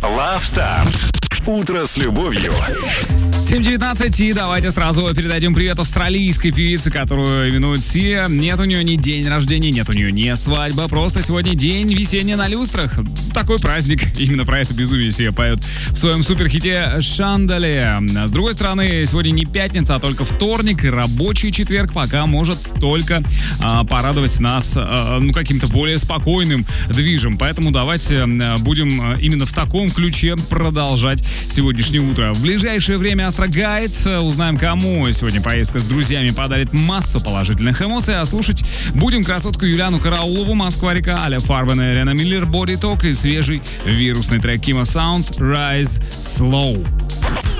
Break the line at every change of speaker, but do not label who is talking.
Love Start. Утро с любовью.
7:19, и давайте сразу передадим привет австралийской певице, которую именуют все. Нет у нее ни день рождения, нет у нее ни свадьба, просто сегодня день весенний на люстрах. Такой праздник. Именно про это безумие все поют в своем суперхите «Шандале». С другой стороны, сегодня не пятница, а только вторник, и рабочий четверг пока может только порадовать нас каким-то более спокойным движем. Поэтому давайте будем именно в таком ключе продолжать сегодняшнее утро. В ближайшее время Астрогайд. Узнаем, кому сегодня поездка с друзьями подарит массу положительных эмоций. А слушать будем красотку Юлиану Караулову, Москва-река, Аля Фарбена, Ирена Миллер, Body Talk и свежий вирусный трек Kima Sounds Rise Slow.